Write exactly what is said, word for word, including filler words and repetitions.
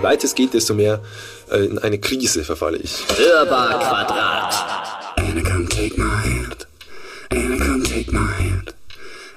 weiter es geht, desto mehr äh, in eine Krise verfalle ich. Hörbar Quadrat. Anna, come take my hand. Anna, come take my hand.